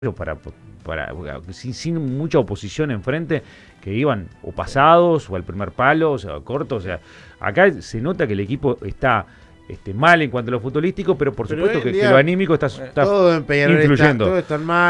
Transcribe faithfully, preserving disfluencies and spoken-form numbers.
para, para, sin, sin mucha oposición enfrente, que iban o pasados o al primer palo, o sea, corto, o sea, acá se nota que el equipo está este, mal en cuanto a lo futbolístico, pero por pero supuesto que, día, que lo anímico está, está todo en Peñarol influyendo. Está, todo están mal.